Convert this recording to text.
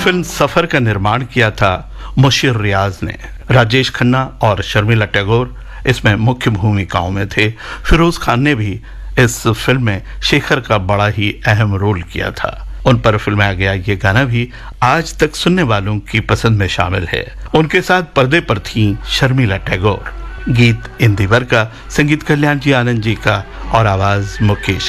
Film सफर का निर्माण किया था मुशीर रियाज ने। राजेश खन्ना और शर्मिला टैगोर इसमें मुख्य भूमिकाओं में थे। फिरोज खान ने भी इस फिल्म में शेखर का बड़ा ही अहम रोल किया था। उन पर फिल्माया गया ये गाना भी आज तक सुनने वालों की पसंद में शामिल है। उनके साथ पर्दे पर थीं शर्मिला टैगोर। गीत इंदिवर का, संगीत कल्याण जी आनंद जी का और आवाज मुकेश